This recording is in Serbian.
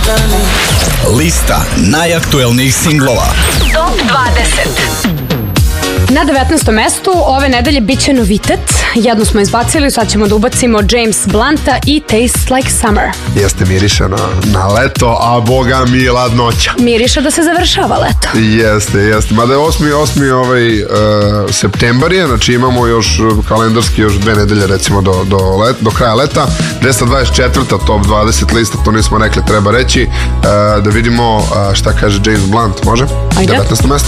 Lista najaktuelnijih singlova. Top 20. Na 19. mestu ove nedelje biće novitet. Jednu smo izbacili, sad ćemo da ubacimo James Blunta i Tastes Like Summer. Jeste, miriše na leto, a boga mi ladnoća. Miriše da se završava leto. Jeste. Mada je 8. septembar je, znači imamo još kalendarski još 2 nedelje recimo do kraja leta. 224. top 20 lista, to nismo rekli, treba reći. Da vidimo šta kaže James Blunt, može? Ajde. 19. mesto.